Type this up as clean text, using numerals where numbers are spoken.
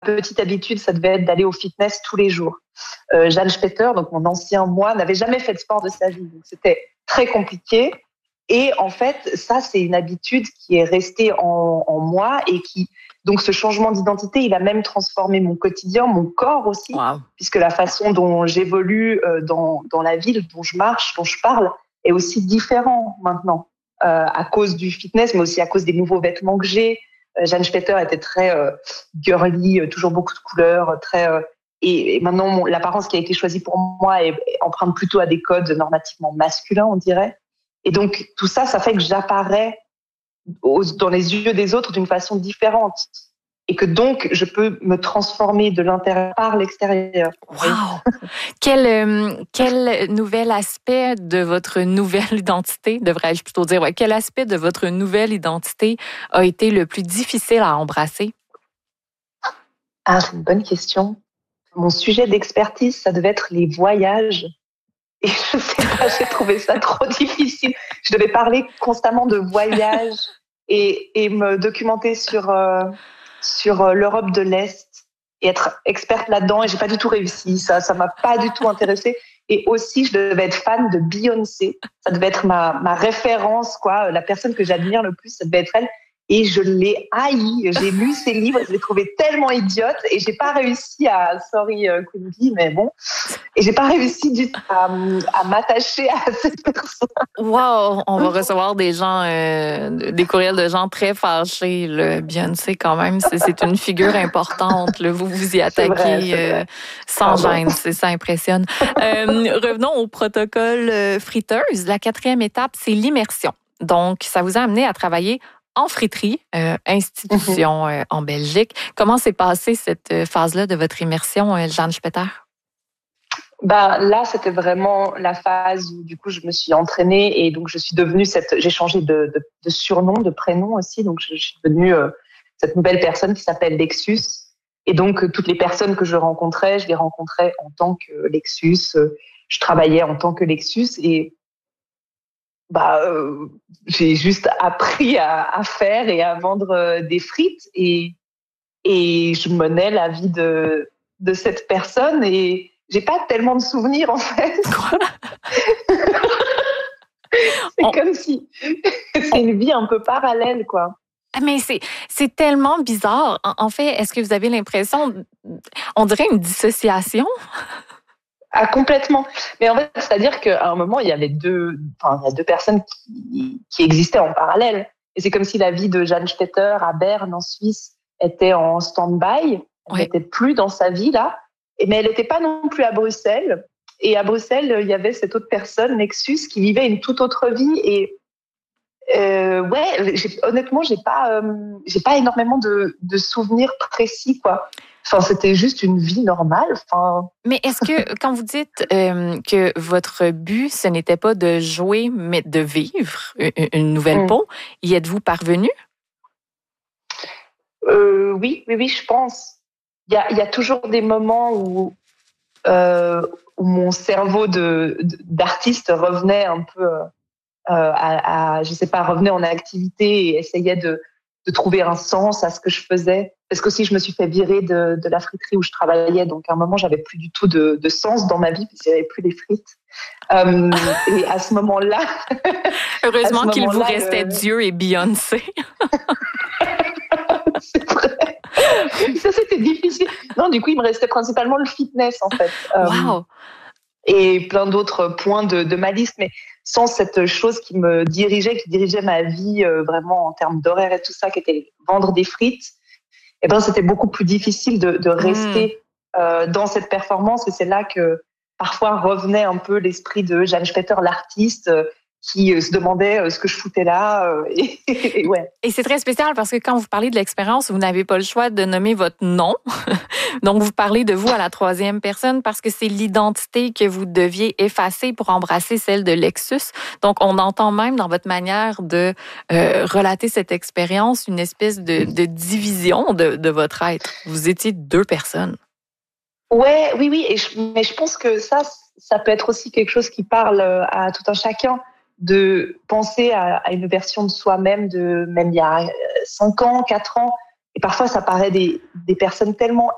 petite habitude, ça devait être d'aller au fitness tous les jours. Jeanne Spetter, donc mon ancien moi, n'avait jamais fait de sport de sa vie. Donc c'était très compliqué. Et en fait, ça, c'est une habitude qui est restée en moi et donc ce changement d'identité, il a même transformé mon quotidien, mon corps aussi, Wow. puisque la façon dont j'évolue dans la ville, dont je marche, dont je parle, est aussi différent maintenant, à cause du fitness, mais aussi à cause des nouveaux vêtements que j'ai. Jeanne Spetter était très girly, toujours beaucoup de couleurs, et maintenant l'apparence qui a été choisie pour moi est emprunte plutôt à des codes normativement masculins, on dirait. Et donc tout ça, ça fait que j'apparais dans les yeux des autres d'une façon différente. Et que donc, je peux me transformer de l'intérieur par l'extérieur. Wow! Quel nouvel aspect de votre nouvelle identité, devrais-je plutôt dire, quel aspect de votre nouvelle identité a été le plus difficile à embrasser? Ah, c'est une bonne question. Mon sujet d'expertise, ça devait être les voyages. Et je sais pas, j'ai trouvé ça trop difficile. Je devais parler constamment de voyages et me documenter sur l'Europe de l'Est et être experte là-dedans. Et j'ai pas du tout réussi. Ça m'a pas du tout intéressée. Et aussi, je devais être fan de Beyoncé. Ça devait être ma référence, quoi. La personne que j'admire le plus, ça devait être elle. Et je l'ai haï. J'ai lu ses livres, je l'ai trouvée tellement idiote et j'ai pas réussi sorry Queen Bee, mais bon, et j'ai pas réussi à m'attacher à cette personne. Wow, on va recevoir des gens, des courriels de gens très fâchés. Là. Beyoncé, quand même, c'est une figure importante. Là. Vous y attaquez C'est vrai. sans gêne, ça impressionne. Revenons au protocole friteuse. La 4e étape, c'est l'immersion. Donc, ça vous a amené à travailler en friterie, institution en Belgique. Comment s'est passée cette phase-là de votre immersion, Jeanne Spetter? Là, c'était vraiment la phase où, du coup, je me suis entraînée et donc je suis devenue j'ai changé de surnom, de prénom aussi. Donc, je suis devenue cette nouvelle personne qui s'appelle Lexus. Et donc, toutes les personnes que je rencontrais, je les rencontrais en tant que Lexus. Je travaillais en tant que Lexus et j'ai juste appris à faire et à vendre des frites et je menais la vie de cette personne et j'ai pas tellement de souvenirs en fait. Quoi? Comme si c'est une vie un peu parallèle, quoi. Mais c'est tellement bizarre. En fait, est-ce que vous avez l'impression, on dirait une dissociation? Ah, complètement. Mais en fait, c'est-à-dire qu'à un moment, il y a deux personnes qui existaient en parallèle. Et c'est comme si la vie de Jeanne Spetter à Berne, en Suisse, était en stand-by. Elle n'était plus dans sa vie, là. Mais elle n'était pas non plus à Bruxelles. Et à Bruxelles, il y avait cette autre personne, Nexus, qui vivait une toute autre vie. Et honnêtement, j'ai pas énormément de souvenirs précis, quoi. Enfin, c'était juste une vie normale. Enfin. Mais est-ce que, quand vous dites que votre but, ce n'était pas de jouer, mais de vivre une nouvelle peau, y êtes-vous parvenu? Oui, je pense. Il y a toujours des moments où mon cerveau d'artiste revenait un peu je sais pas, revenait en activité et essayait de trouver un sens à ce que je faisais. Parce qu'aussi, je me suis fait virer de la friterie où je travaillais. Donc, à un moment, j'avais plus du tout de sens dans ma vie puisqu'il n'y avait plus les frites. Et à ce moment-là... Heureusement qu'il vous restait Dieu et Beyoncé. C'est vrai. Ça, c'était difficile. Non, du coup, il me restait principalement le fitness, en fait. Wow! Et plein d'autres points de ma liste, mais sans cette chose qui dirigeait ma vie vraiment en termes d'horaire et tout ça, qui était vendre des frites, et c'était beaucoup plus difficile de rester dans cette performance. Et c'est là que parfois revenait un peu l'esprit de Jeanne Spetter, l'artiste, qui se demandait ce que je foutais là. Et c'est très spécial parce que quand vous parlez de l'expérience, vous n'avez pas le choix de nommer votre nom. Donc, vous parlez de vous à la 3e personne parce que c'est l'identité que vous deviez effacer pour embrasser celle de Lexus. Donc, on entend même dans votre manière de relater cette expérience une espèce de division de votre être. Vous étiez 2 personnes. Oui. Mais je pense que ça peut être aussi quelque chose qui parle à tout un chacun, de penser à une version de soi-même même il y a 5 ans, 4 ans. Et parfois, ça paraît des personnes tellement